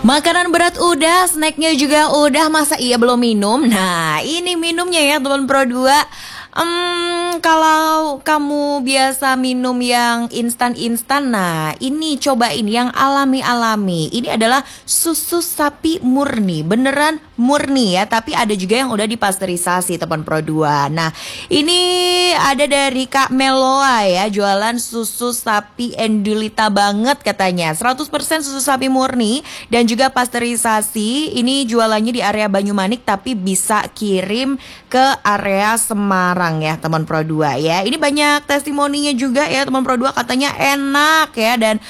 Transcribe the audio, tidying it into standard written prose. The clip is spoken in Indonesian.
Makanan berat udah, snacknya juga udah, masa iya belum minum? Nah, ini minumnya ya teman Pro 2. Kalau kamu biasa minum yang instan-instan, nah ini cobain yang alami-alami. Ini adalah susu sapi murni, beneran murni ya, tapi ada juga yang udah dipasteurisasi teman Pro 2. Nah, ini ada dari Kak Meloa ya, jualan susu sapi endulita banget katanya. 100% susu sapi murni dan juga pasteurisasi. Ini jualannya di area Banyumanik tapi bisa kirim ke area Semarang ya teman Pro 2 ya. Ini banyak testimoninya juga ya teman Pro 2, katanya enak ya dan